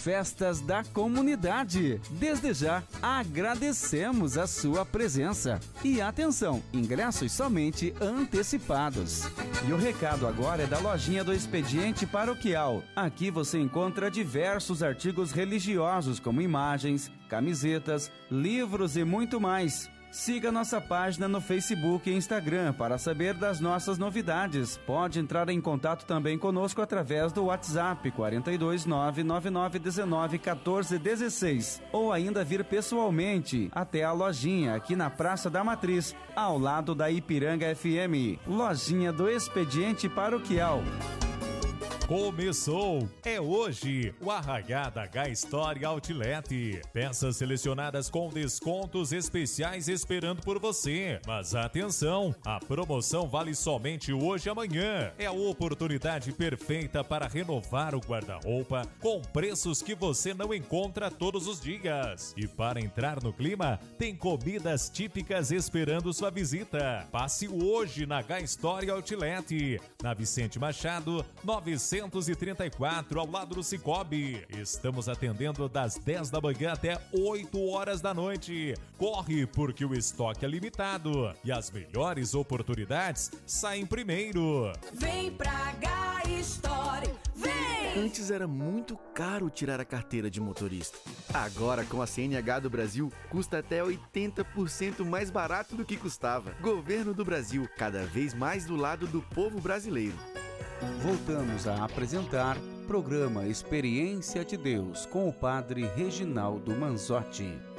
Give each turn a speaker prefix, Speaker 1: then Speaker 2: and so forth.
Speaker 1: Festas da Comunidade. Desde já, agradecemos a sua presença. E atenção, ingressos somente antecipados. E o recado agora é da lojinha do Expediente Paroquial. Aqui você encontra diversos artigos religiosos, como imagens, camisetas, livros e muito mais. Siga nossa página no Facebook e Instagram para saber das nossas novidades. Pode entrar em contato também conosco através do WhatsApp 42999191416 ou ainda vir pessoalmente até a lojinha aqui na Praça da Matriz, ao lado da Ipiranga FM. Lojinha do Expediente Paroquial.
Speaker 2: Começou! É hoje o Arraiá da H-Store Outlet. Peças selecionadas com descontos especiais esperando por você. Mas atenção, a promoção vale somente hoje e amanhã. É a oportunidade perfeita para renovar o guarda-roupa com preços que você não encontra todos os dias. E para entrar no clima, tem comidas típicas esperando sua visita. Passe hoje na H-Store Outlet, na Vicente Machado, 934, ao lado do Cicobi. Estamos atendendo das 10 da manhã até 8 horas da noite. Corre, porque o estoque é limitado e as melhores oportunidades saem primeiro.
Speaker 3: Vem pra H-Store, vem!
Speaker 4: Antes era muito caro tirar a carteira de motorista. Agora, com a CNH do Brasil, custa até 80% mais barato do que custava. Governo do Brasil, cada vez mais do lado do povo brasileiro.
Speaker 1: Voltamos a apresentar programa Experiência de Deus com o Padre Reginaldo Manzotti.